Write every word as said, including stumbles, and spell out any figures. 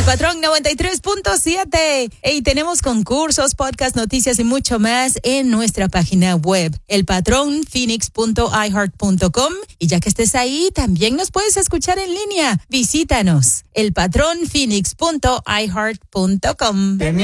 Patrón noventa y tres punto siete. Y tenemos concursos, podcast, noticias y mucho más en nuestra página web, el patrón phoenix punto i heart punto com. Y ya que estés ahí, también nos puedes escuchar en línea. Visítanos, el patrón phoenix punto i heart punto com.